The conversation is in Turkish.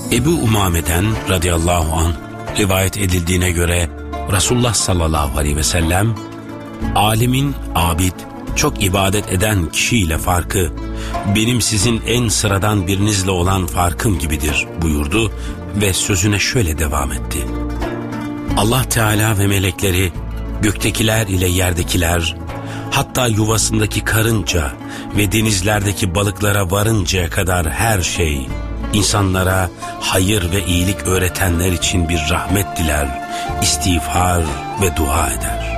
Ebu Umame'den radıyallahu anh rivayet edildiğine göre Resulullah sallallahu aleyhi ve sellem, alimin abid, çok ibadet eden kişiyle farkı, benim sizin en sıradan birinizle olan farkım gibidir buyurdu ve sözüne şöyle devam etti. Allah Teala ve melekleri, göktekiler ile yerdekiler, hatta yuvasındaki karınca ve denizlerdeki balıklara varıncaya kadar her şey, insanlara hayır ve iyilik öğretenler için bir rahmet diler, istiğfar ve dua eder.